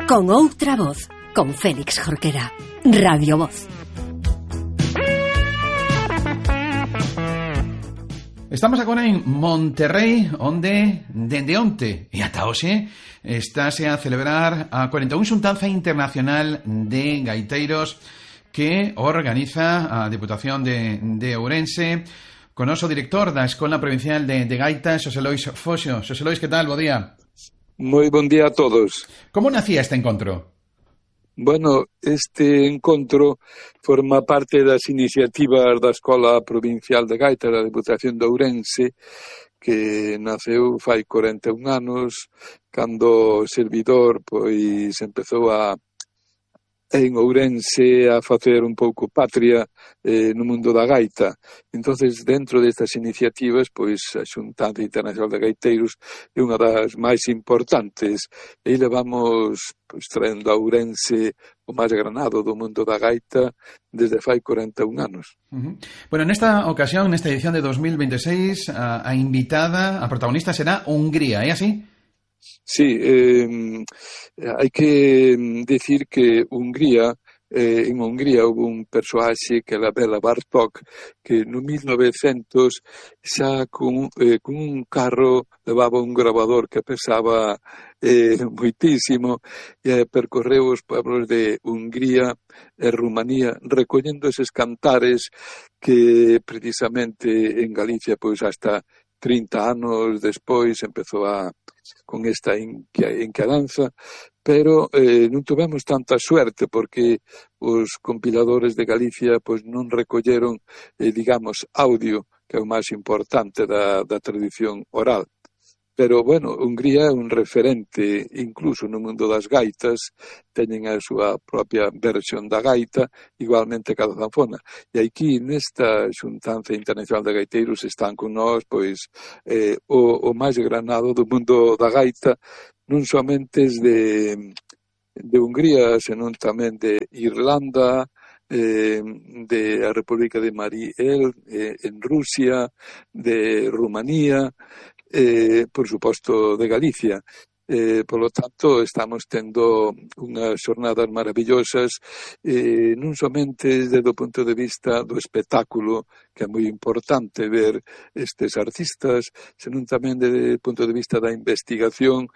con outra voz, con Félix Jorquera. Radio Voz. Estamos agora en Monterrey, onde, dende onte e ata hoxe, estáse a celebrar a 41 Xuntanza Internacional de Gaiteiros que organiza a Diputación de Ourense, con o director da Escola Provincial de Gaitas, Xosé Lois Foxo. Xosé Lois, que tal? Bo día. Moi bon día a todos. Como nacía este encontro? Bueno, este encontro forma parte das iniciativas da Escola Provincial de Gaita da Diputación de Ourense, que naceu fai 41 anos, cando o servidor pois empezou en Ourense a facer un pouco patria no mundo da gaita. Entonces, dentro destas iniciativas, pois a Xuntanza Internacional de Gaiteiros é unha das máis importantes. E levamos pois traendo a Ourense o máis granado do mundo da gaita desde fai 41 anos. Bueno, nesta ocasión, nesta edición de 2026, a invitada, a protagonista será Hungría, é así? Sí, hai que decir que en Hungría houve un persoaxe que era Bela Bartók, que no 1900 xa con un carro levaba un grabador que pesaba moitísimo e percorreu os pueblos de Hungría e Rumanía recollendo eses cantares que precisamente en Galicia pois hasta 30 anos despois empezou con esta inquedanza, pero non tuvemos tanta suerte porque os compiladores de Galicia pois non recolleron, digamos, audio, que é o máis importante da tradición oral. Pero, bueno, Hungría é un referente incluso no mundo das gaitas, teñen a súa propia versión da gaita, igualmente que a da zanfona. E aquí, nesta Xuntanza Internacional de Gaiteiros, están con nós, pois, o máis granado do mundo da gaita, non somente de Hungría, senón tamén de Irlanda, de a República de Mariel, en Rusia, de Rumanía, por suposto de Galicia. Polo tanto, estamos tendo unhas xornadas maravillosas, non somente desde o punto de vista do espectáculo, que é moi importante ver estes artistas, senón tamén desde o punto de vista da investigación,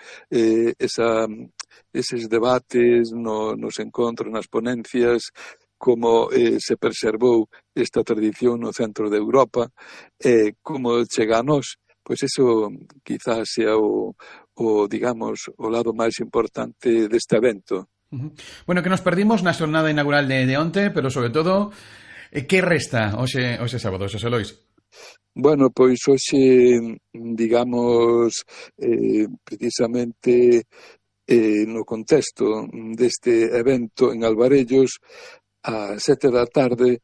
eses debates nos encontros, nas ponencias, como se preservou esta tradición no centro de Europa, como chega a nós. Pois eso quizás sea digamos, o lado máis importante deste evento. Bueno, que nos perdimos na xornada inaugural de onte, pero sobre todo, que resta hoxe sábado, Xosé Lois? Bueno, pois hoxe, digamos, precisamente no contexto deste evento en Alvarellos, a 7 da tarde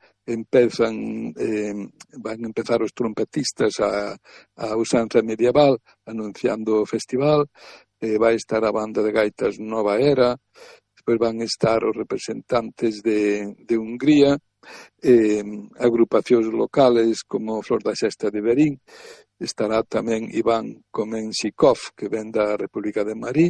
van empezar os trompetistas a usanza medieval anunciando o festival, vai estar a banda de gaitas Nova Era, despois van estar os representantes de Hungría, agrupacións locales como Flor da Xesta de Verín, estará tamén Iván Komensikov, que ven da República de Marí,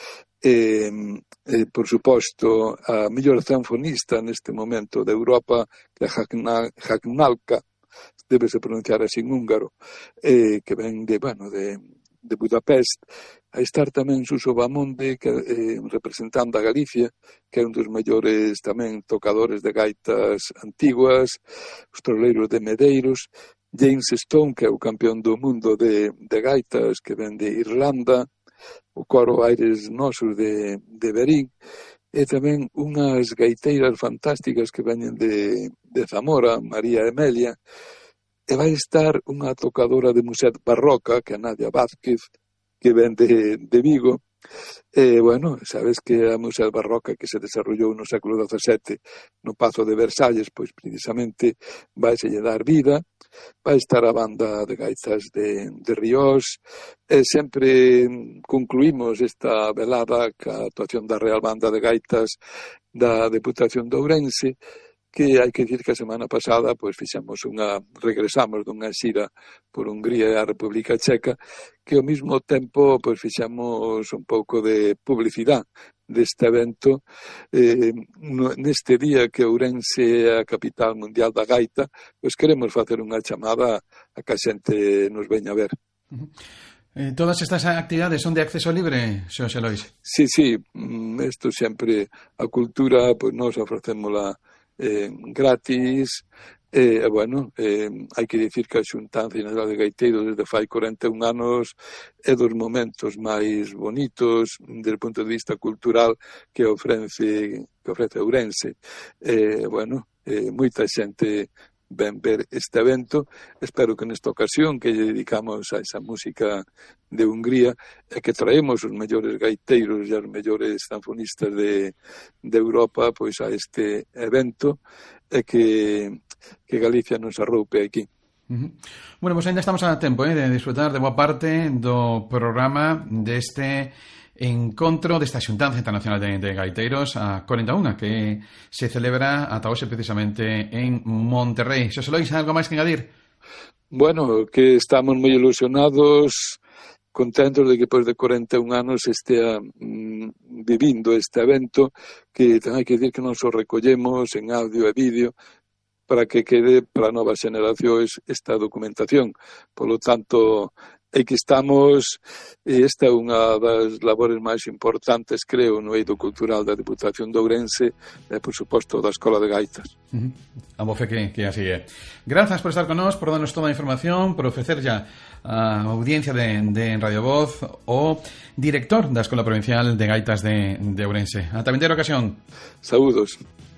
por suposto, a mellor zanfonista neste momento de Europa, que é Hagnalka, débese pronunciar así en húngaro, que ven de Budapest. A estar tamén Suso Bamonde, que representando a Galicia, que é un dos mellores tamén tocadores de gaitas antiguas, os troleiros de Medeiros, James Stone, que é o campeón do mundo de gaitas, que ven de Irlanda, o coro Aires Nosos de Verín, e tamén unhas gaiteiras fantásticas que veñen de Zamora, María Emelia, e vai estar unha tocadora de muset barroca, que é Nadia Vázquez, que ven de Vigo. Bueno, sabes que a muset barroca que se desarrollou no século XVII no Pazo de Versalles, pois precisamente vai se lle dar vida. Vai estar a banda de gaitas de Ríos, e sempre concluímos esta velada ca actuación da Real Banda de Gaitas da Deputación de Ourense, que hai que dicir que a semana pasada pois regresamos dunha xira por Hungría e a República Checa, que ao mesmo tempo pois fixamos un pouco de publicidade deste evento neste día que Ourense é a capital mundial da gaita, pois queremos facer unha chamada a que a xente nos veña a ver. Todas estas actividades son de acceso libre, Xosé Lois? Sí, isto sempre, a cultura, pois nós ofrecémola gratis. Hai que dicir que a Xuntanza Nacional de Gaiteiros desde fai 41 anos é dos momentos máis bonitos desde o punto de vista cultural que ofrece Ourense. Moita xente ven ver este evento. Espero que nesta ocasión que lle dedicamos a esa música de Hungría e que traemos os mellores gaiteiros e os mellores zanfonistas de Europa pois a este evento e que Galicia nos arroupe aquí. Bueno, pois ainda estamos a tempo de disfrutar de boa parte do programa deste encontro desta Xuntanza Internacional de Gaiteiros a 41 que se celebra ata hoxe precisamente en Monterrey. Xosé Lois, algo máis que engadir? Bueno, que estamos moi ilusionados, contentos de que depois de 41 anos estea vivindo este evento, que hai que dicir que nos o recollemos en audio e vídeo para que quede para novas xeracións esta documentación. Por lo tanto, que estamos, esta é unha das labores máis importantes, creo, no eido cultural da Deputación de Ourense e, por suposto, da Escola de Gaitas. A fe que así é. Grazas por estar con nós, por darnos toda a información, por ofrecer ya a audiencia de Radio Voz o director da Escola Provincial de Gaitas de Ourense. Ata vindeira ocasión. Saúdos.